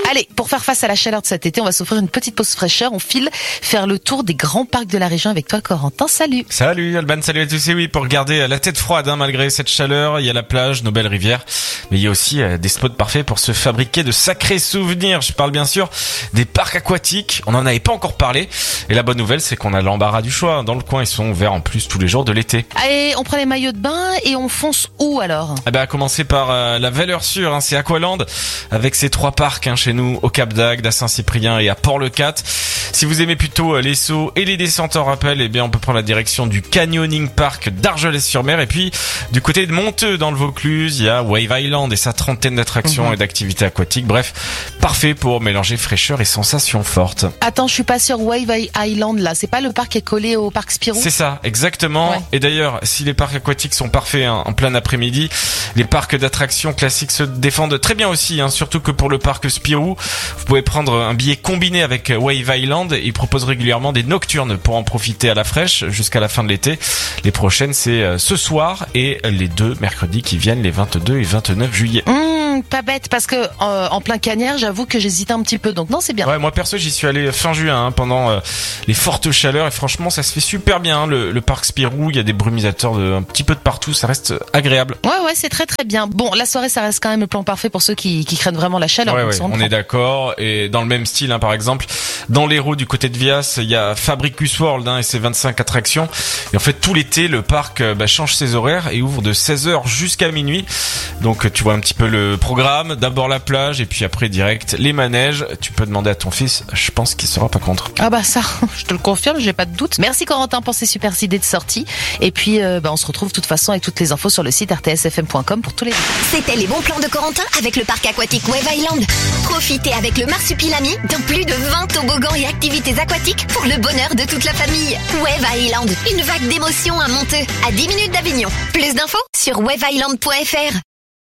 Allez, pour faire face à la chaleur de cet été, on va s'offrir une petite pause fraîcheur. On file faire le tour des grands parcs de la région avec toi, Corentin. Salut. Salut Alban, salut à tous. Et oui, pour garder la tête froide, malgré cette chaleur, il y a la plage, nos belles rivières, mais il y a aussi des spots parfaits pour se fabriquer de sacrés souvenirs. Je parle bien sûr des parcs aquatiques. On n'en avait pas encore parlé. Et la bonne nouvelle, c'est qu'on a l'embarras du choix. Dans le coin, ils sont ouverts en plus tous les jours de l'été. Allez, on prend les maillots de bain et on fonce où alors ? À commencer par la valeur sûre, c'est Aqualand, avec ses 3 parcs chez nous, au Cap d'Agde, à Saint-Cyprien et à Port-le-Cat. Si vous aimez plutôt les sauts et les descentes en rappel, on peut prendre la direction du Canyoning Park d'Argelès-sur-Mer. Et puis, du côté de Monteux, dans le Vaucluse, il y a Wave Island et sa 30aine d'attractions et d'activités aquatiques. Bref, parfait pour mélanger fraîcheur et sensations fortes. Attends, je suis pas sur Wave Island là. C'est pas le parc qui est collé au parc Spirou ? C'est ça, exactement. Ouais. Et d'ailleurs, si les parcs aquatiques sont parfaits en plein après-midi, les parcs d'attractions classiques se défendent très bien aussi, surtout que pour le parc Spirou, vous pouvez prendre un billet combiné avec Wave Island. Ils proposent régulièrement des nocturnes pour en profiter à la fraîche jusqu'à la fin de l'été. Les prochaines, c'est ce soir et les 2 mercredis qui viennent, les 22 et 29 juillet. Pas bête, parce que en plein cagnard, j'avoue que j'hésitais un petit peu, donc non, c'est bien. Ouais, moi perso, j'y suis allé fin juin pendant les fortes chaleurs et franchement, ça se fait super bien. Le parc Spirou, il y a des brumisateurs un petit peu de partout, ça reste agréable. Ouais, c'est très très bien. Bon, la soirée, ça reste quand même le plan parfait pour ceux qui craignent vraiment la chaleur. Ouais, on est d'accord. Et dans le même style, par exemple, dans l'Hérault du côté de Vias, il y a Fabricus World et ses 25 attractions. Et en fait, tout l'été, le parc change ses horaires et ouvre de 16h jusqu'à minuit. Donc, tu vois un petit peu le programme. D'abord la plage et puis après direct les manèges. Tu peux demander à ton fils, je pense qu'il sera pas contre. Ça, je te le confirme, j'ai pas de doute. Merci Corentin pour ces super idées de sortie. Et puis, on se retrouve de toute façon avec toutes les infos sur le site rtsfm.com pour tous les... C'était les bons plans de Corentin avec le parc aquatique Wave Island. Profitez avec le Marsupilami dans plus de 20 toboggans et activités aquatiques pour le bonheur de toute la famille. Wave Island, une vague d'émotions à Monteux, à 10 minutes d'Avignon. Plus d'infos sur waveisland.fr.